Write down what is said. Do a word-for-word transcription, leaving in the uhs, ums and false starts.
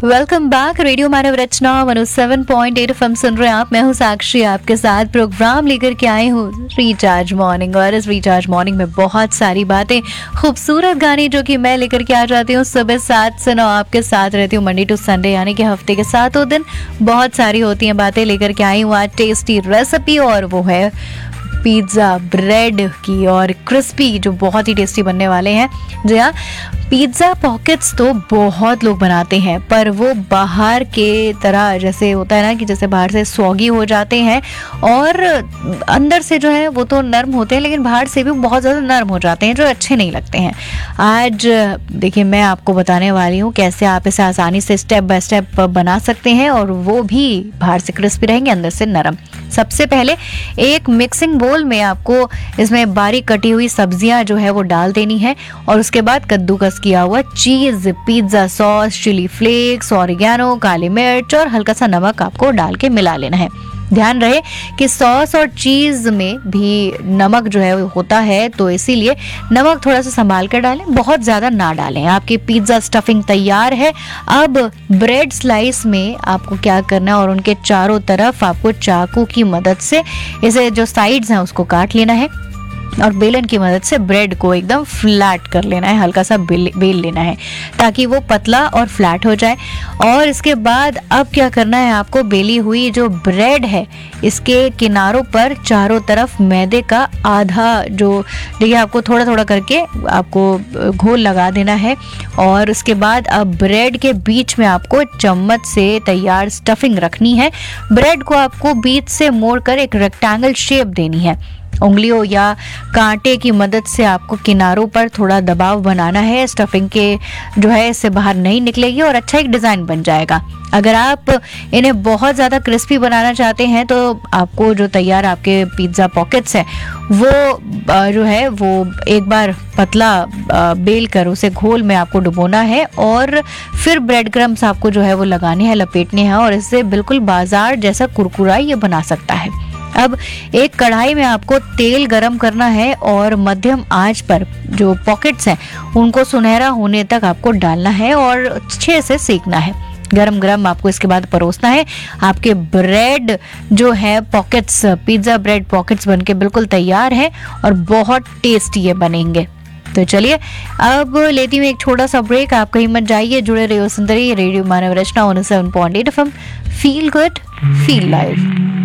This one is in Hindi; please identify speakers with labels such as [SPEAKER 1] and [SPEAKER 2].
[SPEAKER 1] Welcome back. रेडियो मानव रचना one O seven point eight FM सुन रहे हैं आप। मैं हूँ साक्षी, आपके साथ प्रोग्राम लेकर के आई हूँ रिचार्ज मॉर्निंग। और इस रिचार्ज मॉर्निंग में बहुत सारी बातें, खूबसूरत गाने जो कि मैं लेकर के आ जाती हूँ सुबह सात से नौ, आपके साथ रहती हूँ मंडे टू संडे, यानी कि हफ्ते के सातों दिन। बहुत सारी होती हैं बातें लेकर के आई हूँ आज टेस्टी रेसिपी, और वो है पिज़्ज़ा ब्रेड की, और क्रिस्पी, जो बहुत ही टेस्टी बनने वाले हैं। जी हाँ, पिज़्ज़ा पॉकेट्स तो बहुत लोग बनाते हैं, पर वो बाहर के तरह जैसे होता है ना कि जैसे बाहर से सॉगी हो जाते हैं और अंदर से जो है वो तो नरम होते हैं, लेकिन बाहर से भी बहुत ज़्यादा नरम हो जाते हैं, जो अच्छे नहीं लगते हैं। आज देखिए मैं आपको बताने वाली हूँ कैसे आप इसे आसानी से स्टेप बाय स्टेप बना सकते हैं, और वो भी बाहर से क्रिस्पी रहेंगे, अंदर से नरम। सबसे पहले एक मिक्सिंग बोल में आपको इसमें बारीक कटी हुई सब्जियां जो है वो डाल देनी है, और उसके बाद कद्दूकस किया हुआ चीज, pizza sauce, chilli flakes, oregano, काली मिर्च और हल्का सा नमक आपको डाल के मिला लेना है। ध्यान रहे कि सॉस और चीज में भी नमक जो है वो होता है, तो इसीलिए नमक थोड़ा सा संभाल कर डालें, बहुत ज्यादा ना डालें। आपकी पिज्जा स्टफिंग तैयार है। अब ब्रेड स्लाइस में आपको क्या करना है, और उनके चारों तरफ आपको चाकू की मदद से इसे जो साइड्स हैं उसको काट लेना है, और बेलन की मदद से ब्रेड को एकदम फ्लैट कर लेना है, हल्का सा बेल बेल लेना है ताकि वो पतला और फ्लैट हो जाए। और इसके बाद अब क्या करना है, आपको बेली हुई जो ब्रेड है इसके किनारों पर चारों तरफ मैदे का आधा, जो देखिए आपको थोड़ा थोड़ा करके आपको घोल लगा देना है। और उसके बाद अब ब्रेड के बीच में आपको चम्मच से तैयार स्टफिंग रखनी है। ब्रेड को आपको बीच से मोड़कर एक रेक्टेंगल शेप देनी है। उंगलियों या कांटे की मदद से आपको किनारों पर थोड़ा दबाव बनाना है। स्टफिंग के जो है इससे बाहर नहीं निकलेगी और अच्छा एक डिज़ाइन बन जाएगा। अगर आप इन्हें बहुत ज़्यादा क्रिस्पी बनाना चाहते हैं तो आपको जो तैयार आपके पिज़्ज़ा पॉकेट्स हैं वो जो है वो एक बार पतला बेल कर उसे घोल में आपको डुबोना है, और फिर ब्रेड क्रम्स आपको जो है वो लगाने हैं, लपेटने हैं, और इससे बिल्कुल बाजार जैसा कुरकुरा ये बना सकता है। अब एक कढ़ाई में आपको तेल गरम करना है, और मध्यम आंच पर जो पॉकेट्स हैं उनको सुनहरा होने तक आपको डालना है और अच्छे से सेकना है। गरम गरम आपको इसके बाद परोसना है। आपके ब्रेड जो है पॉकेट्स, पिज्ज़ा ब्रेड पॉकेट्स बनके बिल्कुल तैयार है और बहुत टेस्टी ये बनेंगे। तो चलिए अब लेती हूँ एक छोटा सा ब्रेक। आप कहीं मत जाइए, जुड़े रहिए सुंदरी रेडियो मानव रचना one O seven point eight FM. Feel good, feel live.